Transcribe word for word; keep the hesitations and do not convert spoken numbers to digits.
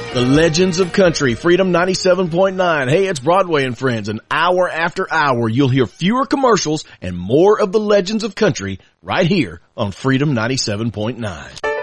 The Legends of Country, Freedom ninety-seven point nine. Hey, it's Broadway and Friends. An hour after hour, you'll hear fewer commercials and more of the Legends of Country right here on Freedom ninety-seven point nine.